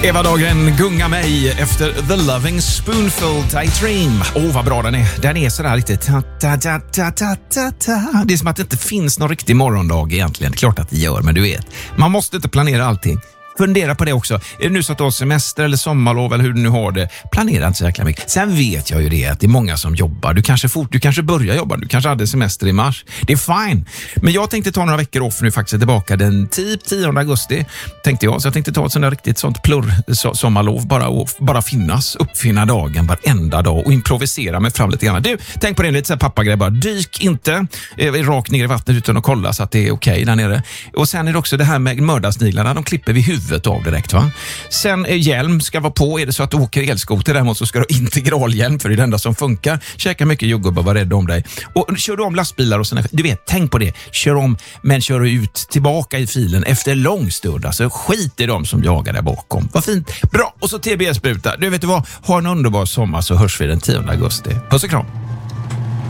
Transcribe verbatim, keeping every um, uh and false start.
Eva Dahlgren, gunga mig efter The Loving Spoonful, I Dream. Åh, oh, vad bra den är. Den är sådär riktigt. Ta, ta, ta, ta, ta, ta. Det är som att det inte finns någon riktig morgondag egentligen. Klart att det gör, men du vet. Man måste inte planera allting. Fundera på det också. Är det nu så att du har semester eller sommarlov eller hur du nu har det, planera inte så jäkla mycket. Sen vet jag ju det att det är många som jobbar. Du kanske fort, du kanske börjar jobba. Du kanske hade semester i mars. Det är fine. Men jag tänkte ta några veckor off nu, faktiskt tillbaka den typ tionde augusti tänkte jag. Så jag tänkte ta ett sånt där riktigt sånt plurr so- sommarlov bara och bara finnas, uppfinna dagen varenda dag och improvisera mig fram lite grann. Du, tänk på det, lite så här pappagrej bara. Dyk inte eh, rakt ner i vattnet utan att kolla så att det är okej okay där nere. Och sen är det också det här med mördarsniglarna. De klipper vid huvudet av direkt, va? Sen eh, hjälm ska vara på. Är det så att du åker elskoter däremot så ska du ha integralhjälm, för det är det enda som funkar. Käka mycket jordgubbar, var rädd om dig. Och kör du om lastbilar och sådana, du vet, tänk på det. Kör om, men kör ut tillbaka i filen efter lång stund. Alltså skit i dem som jagar där bakom. Vad fint. Bra. Och så T B S-spruta. Du vet du vad? Ha en underbar sommar så hörs vi den tionde augusti. Puss och kram.